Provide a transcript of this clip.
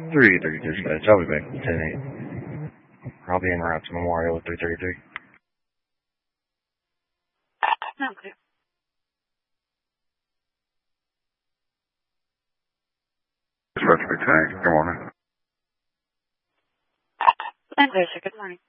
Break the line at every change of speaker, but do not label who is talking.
3:30 dispatch. I'll be back at 10:08. I'll be en route to Memorial at 3:33.
Okay.
Dispatch be 10:08. Good morning.
And good morning.